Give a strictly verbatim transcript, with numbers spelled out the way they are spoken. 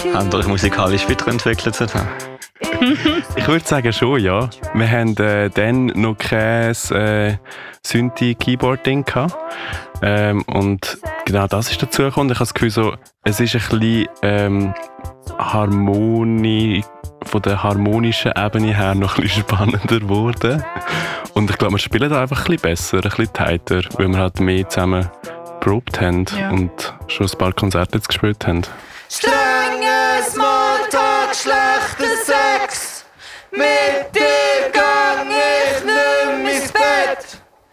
Habt ihr euch musikalisch weiterentwickelt seitdem? Ich würde sagen schon, ja. Wir haben äh, dann noch kein äh, Synthi-Keyboard-Ding gehabt. Ähm, und genau das ist dazu gekommen. Ich habe das Gefühl, so, es ist ein bisschen ähm, Harmonie, von der harmonischen Ebene her noch ein bisschen spannender geworden. Und ich glaube, wir spielen da einfach ein bisschen besser, ein bisschen tighter, weil wir halt mehr zusammen geprobt haben ja. und schon ein paar Konzerte jetzt gespielt haben. Strenger Smalltalk, schlechter Sex mit dir.